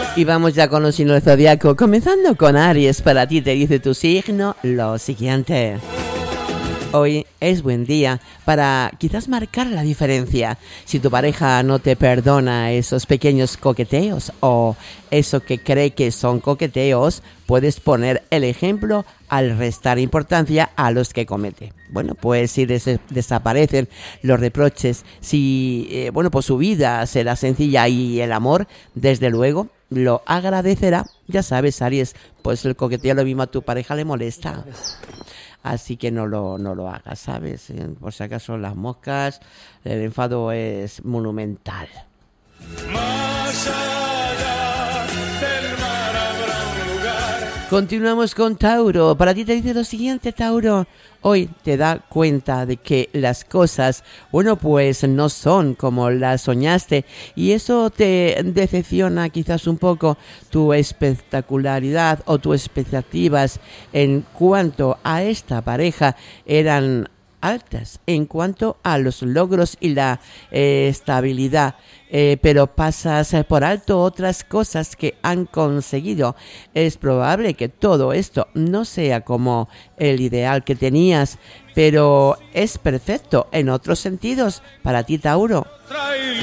Y vamos ya con los signos del zodiaco, comenzando con Aries. Para ti te dice tu signo lo siguiente. Hoy es buen día para quizás marcar la diferencia. Si tu pareja no te perdona esos pequeños coqueteos o eso que cree que son coqueteos, puedes poner el ejemplo al restar importancia a los que comete. Bueno, pues si desaparecen los reproches, si pues su vida será sencilla y el amor, desde luego, lo agradecerá. Ya sabes, Aries, pues el coqueteo lo mismo a tu pareja le molesta. Así que no lo hagas, ¿sabes? Por si acaso las moscas, el enfado es monumental. Más allá del mar habrá un lugar. Continuamos con Tauro. Para ti te dice lo siguiente, Tauro. Hoy te das cuenta de que las cosas, pues no son como las soñaste y eso te decepciona quizás un poco. Tu espectacularidad o tus expectativas en cuanto a esta pareja eran altas en cuanto a los logros y la estabilidad, pero pasas por alto otras cosas que han conseguido. Es probable que todo esto no sea como el ideal que tenías, pero es perfecto en otros sentidos para ti, Tauro.